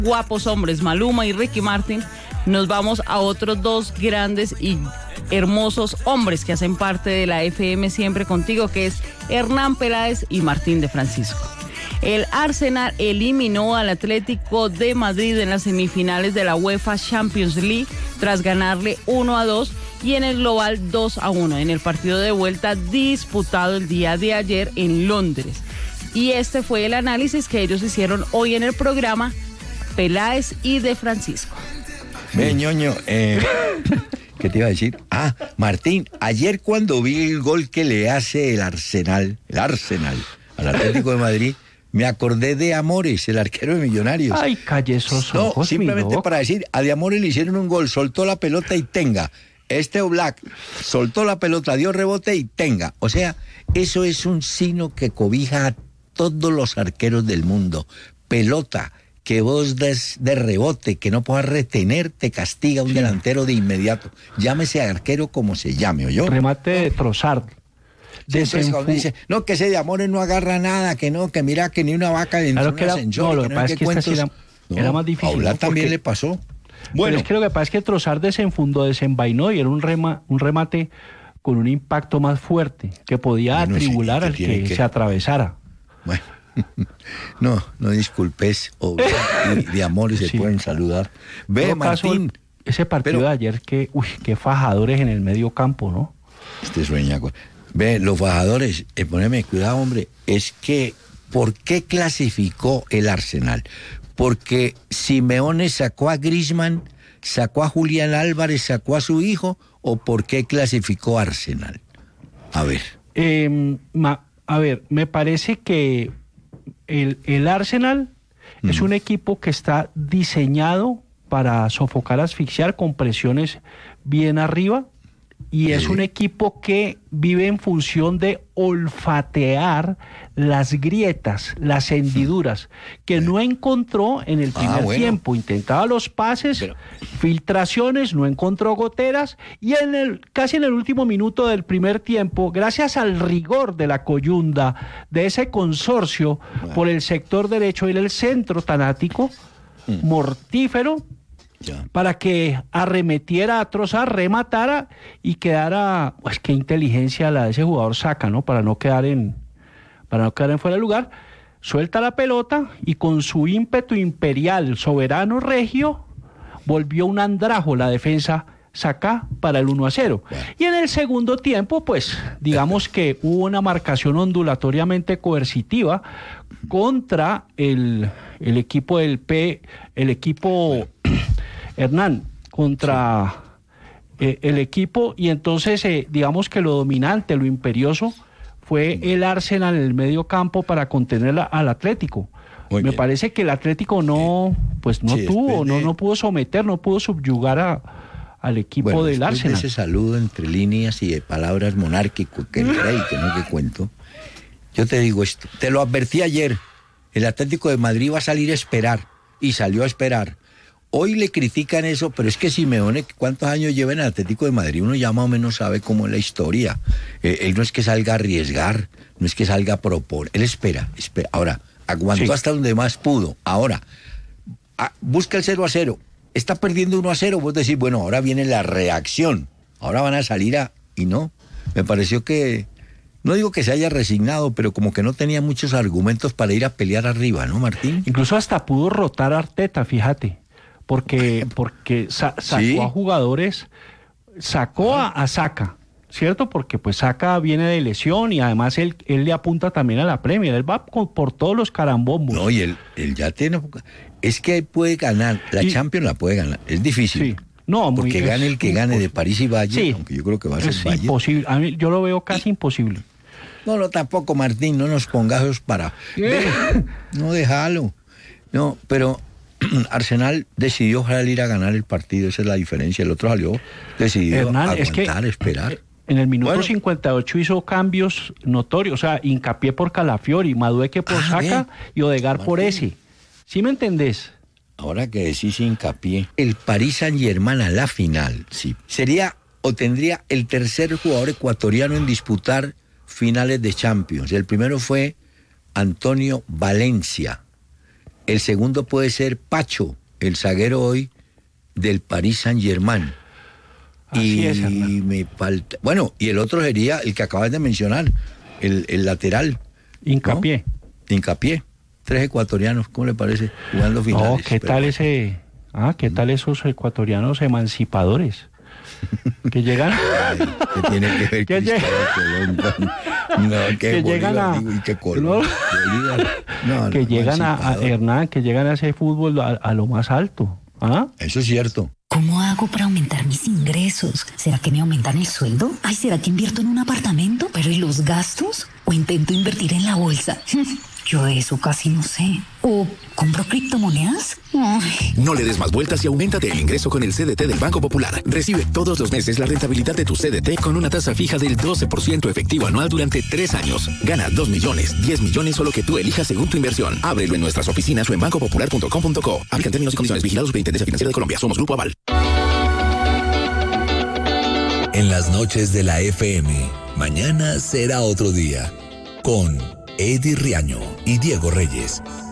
guapos hombres, Maluma y Ricky Martin, nos vamos a otros dos grandes y hermosos hombres que hacen parte de la FM Siempre Contigo, que es Hernán Peláez y Martín de Francisco. El Arsenal eliminó al Atlético de Madrid en las semifinales de la UEFA Champions League tras ganarle 1-2 y en el global 2-1 en el partido de vuelta disputado el día de ayer en Londres. Y este fue el análisis que ellos hicieron hoy en el programa Peláez y de Francisco. Ve, ñoño, ¿qué te iba a decir? Martín, ayer cuando vi el gol que le hace el Arsenal al Atlético de Madrid, me acordé de Amores, el arquero de Millonarios. Ay, calle esos ojos. No, simplemente para decir, a de Amores le hicieron un gol, soltó la pelota y tenga. Este Oblak soltó la pelota, dio rebote y tenga. O sea, eso es un signo que cobija a todos los arqueros del mundo. Pelota que vos des de rebote, que no puedas retener, te castiga un delantero de inmediato. Llámese arquero como se llame, ¿oyó? Remate de Trossard. Dice, no, que ese de Amores no agarra nada, que no, que mira que ni una vaca dentro de un ascensor. No, lo que pasa es que esta sí era más difícil. A Oblak también le pasó. Bueno, pero es que lo que pasa es que Trossard desenfundó, desenvainó y era un remate con un impacto más fuerte que podía atribular al que se atravesara. Bueno, no disculpes, Oblak y de Amores se pueden saludar. Ve, Martín. Ese partido de ayer, qué fajadores en el medio campo, ¿no? Este sueñaco. Ve, los fajadores, poneme cuidado, hombre, es que, ¿por qué clasificó el Arsenal? Porque Simeone sacó a Griezmann, sacó a Julián Álvarez, sacó a su hijo, ¿o por qué clasificó Arsenal? A ver. Me parece que el Arsenal es un equipo que está diseñado para sofocar, asfixiar con presiones bien arriba. Y es un equipo que vive en función de olfatear las grietas, las hendiduras, que no encontró en el primer tiempo. Intentaba los pases, filtraciones, no encontró goteras, y casi en el último minuto del primer tiempo, gracias al rigor de la coyunda, de ese consorcio por el sector derecho y el centro tanático, mortífero, para que arremetiera a Trossard, rematara y quedara, pues qué inteligencia la de ese jugador Saka, ¿no? Para no quedar en fuera de lugar, suelta la pelota y con su ímpetu imperial, soberano regio, volvió un andrajo la defensa Saka para el 1-0. Y en el segundo tiempo, pues, digamos que hubo una marcación ondulatoriamente coercitiva contra el equipo Hernán, contra el equipo, y entonces digamos que lo dominante, lo imperioso fue el Arsenal en el medio campo para contener al Atlético. Me parece que el Atlético no pudo someter, no pudo subyugar al equipo del Arsenal. De ese saludo entre líneas y de palabras monárquico, que el rey, que no que cuento, yo te digo esto, te lo advertí ayer, el Atlético de Madrid va a salir a esperar, y salió a esperar. Hoy le critican eso, pero es que Simeone, ¿cuántos años lleva en el Atlético de Madrid? Uno ya más o menos sabe cómo es la historia. Él no es que salga a arriesgar, no es que salga a proponer, él espera. Ahora, aguantó hasta donde más pudo. Ahora, busca el 0-0. Está perdiendo 1-0, vos decís, bueno, ahora viene la reacción. Ahora van a salir y no. Me pareció que, no digo que se haya resignado, pero como que no tenía muchos argumentos para ir a pelear arriba, ¿no, Martín? Incluso hasta pudo rotar a Arteta, fíjate. Porque sacó a jugadores, sacó a Saka, ¿cierto? Porque pues Saka viene de lesión y además él le apunta también a la Premier, él va por todos los carambombos. No, y él ya tiene, es que él puede ganar, Champions la puede ganar, es difícil. Sí. No, porque gane el que gane de París y Valle, aunque yo creo que va a ser Valle. Es imposible, a mí, yo lo veo casi imposible. No, tampoco, Martín, no nos pongas para... No, déjalo. No, pero... Arsenal decidió salir a ganar el partido, esa es la diferencia. El otro decidió aguantar, esperar. En el minuto 58 hizo cambios notorios, o sea, hincapié por Calafiori, Madueque por Saka y Odegaard por ese. ¿Sí me entendés? Ahora que decís hincapié, el Paris Saint-Germain a la final, sí, sería o tendría el tercer jugador ecuatoriano en disputar finales de Champions. El primero fue Antonio Valencia, El segundo puede ser Pacho, el zaguero hoy del Paris Saint-Germain. Así y es, Hernán. me falta... Bueno, y el otro sería el que acabas de mencionar, el lateral. Hincapié. ¿No? Hincapié. 3 ecuatorianos, ¿cómo le parece? Jugando finales. No, ¿qué tal ese? ¿Qué tal esos ecuatorianos emancipadores? Que llegan. Ay, ¿qué tiene que ver Que Cristóbal Colón? No, que llegan a- digo, y que Colón. no. Bolívar. No, que no, llegan a emancipador. Hernán, que llegan a ese fútbol a lo más alto. Eso es cierto. ¿Cómo hago para aumentar mis ingresos? ¿Será que me aumentan el sueldo? Ay, ¿será que invierto en un apartamento? ¿Pero y los gastos? ¿O intento invertir en la bolsa? Yo de eso casi no sé. ¿O compro criptomonedas? Ay. No le des más vueltas y auméntate el ingreso con el CDT del Banco Popular. Recibe todos los meses la rentabilidad de tu CDT con una tasa fija del 12% efectivo anual durante 3 años. Gana 2 millones, 10 millones o lo que tú elijas según tu inversión. Ábrelo en nuestras oficinas o en bancopopular.com.co. Aplican términos y condiciones. Vigilados Superintendencia Financiera de Colombia. Somos Grupo Aval. En las noches de la FM, mañana será otro día. Con Eddie Riaño y Diego Reyes.